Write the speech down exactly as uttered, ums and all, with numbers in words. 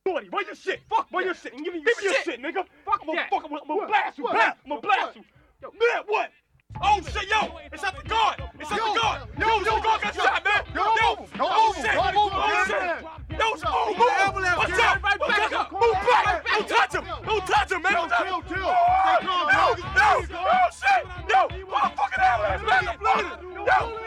forty. Where your shit? Fuck where your shit. Give me your shit, nigga. Fuck I'm that. gonna I'm gonna blast you. Blast. I'm gonna blast you. Yo. Man, what? Oh shit, yo! It's at the guard! It's at the guard! Yo, yo, yo, got shot, man! Yo, yo, oh shit! Oh shit! Yo, move, move! What's up? What's up? Move back! Don't touch him! Don't touch him, man! Don't touch him! Chill, chill! Yo, yo, oh shit! Yo, what a fucking ambulance, man! I'm bleeding! Yo!